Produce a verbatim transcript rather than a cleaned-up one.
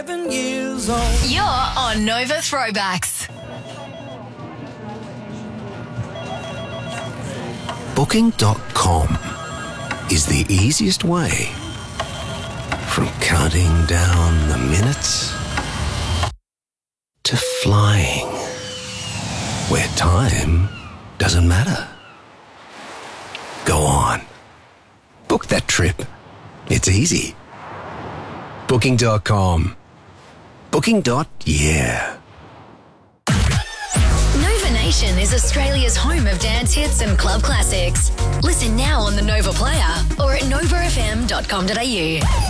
Years old. You're on Nova Throwbacks. Booking dot com is the easiest way from counting down the minutes to flying where time doesn't matter. Go on. Book that trip. It's easy. Booking dot com. Booking. Yeah. Nova Nation is Australia's home of dance hits and club classics. Listen now on the Nova Player or at nova f m dot com dot a u.